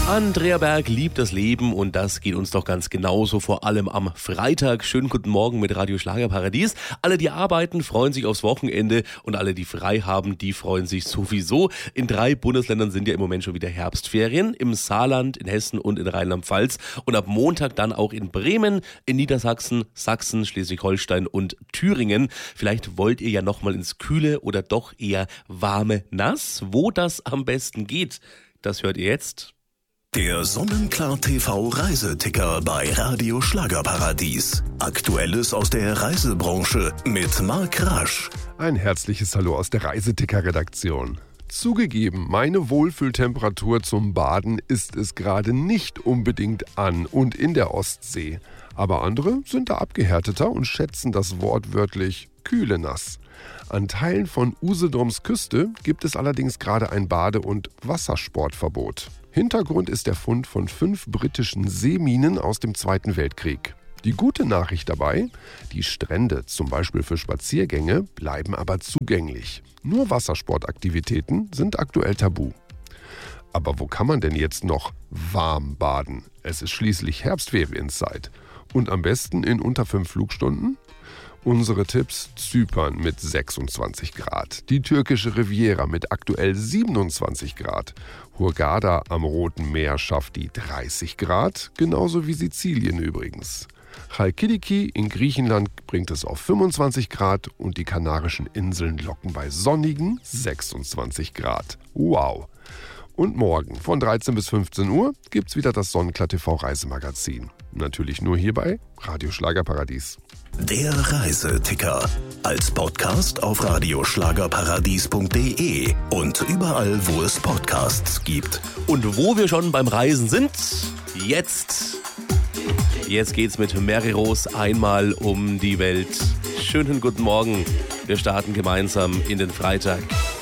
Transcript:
Andrea Berg liebt das Leben und das geht uns doch ganz genauso, vor allem am Freitag. Schönen guten Morgen mit Radio Schlagerparadies. Alle, die arbeiten, freuen sich aufs Wochenende und alle, die frei haben, die freuen sich sowieso. In 3 Bundesländern sind ja im Moment schon wieder Herbstferien. Im Saarland, in Hessen und in Rheinland-Pfalz. Und ab Montag dann auch in Bremen, in Niedersachsen, Sachsen, Schleswig-Holstein und Thüringen. Vielleicht wollt ihr ja nochmal ins Kühle oder doch eher warme Nass. Wo das am besten geht, das hört ihr jetzt. Der Sonnenklar TV Reiseticker bei Radio Schlagerparadies. Aktuelles aus der Reisebranche mit Marc Rasch. Ein herzliches Hallo aus der Reiseticker-Redaktion. Zugegeben, meine Wohlfühltemperatur zum Baden ist es gerade nicht unbedingt an und in der Ostsee. Aber andere sind da abgehärteter und schätzen das wortwörtlich kühle nass. An Teilen von Usedoms Küste gibt es allerdings gerade ein Bade- und Wassersportverbot. Hintergrund ist der Fund von 5 britischen Seeminen aus dem Zweiten Weltkrieg. Die gute Nachricht dabei: die Strände, zum Beispiel für Spaziergänge, bleiben aber zugänglich. Nur Wassersportaktivitäten sind aktuell tabu. Aber wo kann man denn jetzt noch warm baden? Es ist schließlich Herbstferienzeit. Und am besten in unter 5 Flugstunden? Unsere Tipps: Zypern mit 26 Grad, die türkische Riviera mit aktuell 27 Grad, Hurghada am Roten Meer schafft die 30 Grad, genauso wie Sizilien übrigens. Chalkidiki in Griechenland bringt es auf 25 Grad und die Kanarischen Inseln locken bei sonnigen 26 Grad. Wow! Und morgen von 13 bis 15 Uhr gibt's wieder das Sonnenklar TV Reisemagazin. Natürlich nur hier bei Radio Schlagerparadies. Der Reiseticker. Als Podcast auf radioschlagerparadies.de und überall, wo es Podcasts gibt. Und wo wir schon beim Reisen sind, jetzt geht's mit Mary Rose einmal um die Welt. Schönen guten Morgen. Wir starten gemeinsam in den Freitag.